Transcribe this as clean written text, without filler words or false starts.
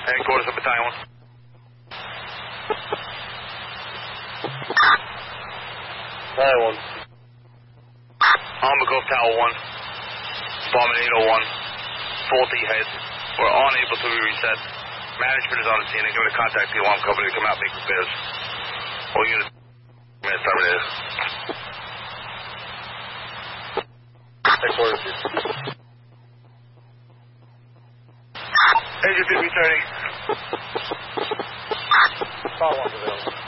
Headquarters of Battalion 1. Tower 1. Armor Gulf Tower 1. Department 801. Faulty head. We're unable to be reset. Management is on the scene. They're going to contact the alarm company to come out and make repairs. All units terminated. Headquarters. Agent returning. Tower 1's available.